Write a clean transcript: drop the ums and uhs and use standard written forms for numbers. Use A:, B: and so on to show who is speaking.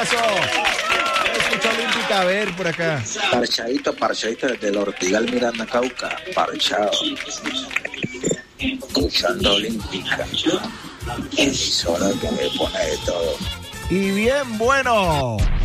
A: pasó? Escucha Olímpica, a ver por acá.
B: Parchadito desde el Ortigal Miranda Cauca. Parchado. Escuchando Olímpica. Emisora que me pone de todo.
A: Y bien bueno.